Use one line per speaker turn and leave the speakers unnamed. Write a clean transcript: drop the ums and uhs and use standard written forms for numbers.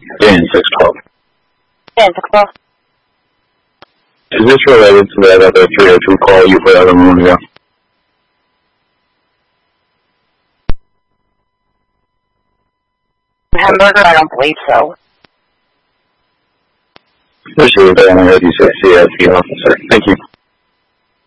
Dan 612.
Dan 612.
Is this related to that other 302 call you put out a moment ago?
Hamburger? I don't believe so.
Appreciate that. I heard you say CSP officer. Thank you.